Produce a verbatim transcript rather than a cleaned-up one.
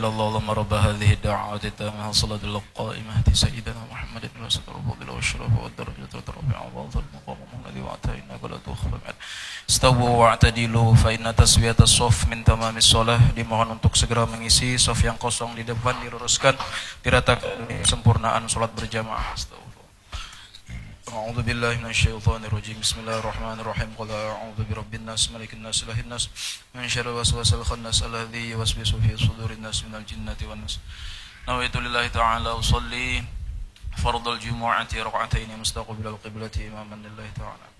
اللهم رب هذه الدعوة التامة الصلاة القائمة سيدنا محمد وسط الفضل والشرف والدرجة الرفيعة وأفضل المقام الذي وعدته إنك لا تخلف الميعاد. استووا واعتدلوا فإن تسوية الصف من تمام الصلاة. Dimohon untuk segera mengisi saf yang kosong di depan, diluruskan, diratakan kesempurnaan salat berjamaah. أعوذ بالله من الشيطان الرجيم بسم الله الرحمن الرحيم قل أعوذ برب الناس ملك الناس إله الناس من شر الوسواس الخناس الذي يوسوس في صدور الناس من الجنة والناس. نويت لله تعالى أصلي فرض الجمعة ركعتين مستقبل القبلة إماما لله تعالى.